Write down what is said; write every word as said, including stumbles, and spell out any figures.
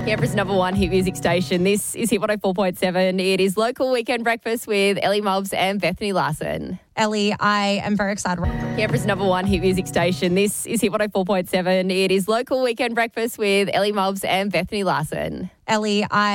Canberra's number one hit music station. This is Hit one oh four point seven. It is Local Weekend Breakfast with Ellie Mobbs and Bethany Larson. Ellie, I am very excited. Canberra's number one hit music station. This is Hit one oh four point seven. It is Local Weekend Breakfast with Ellie Mobbs and Bethany Larson. Ellie, I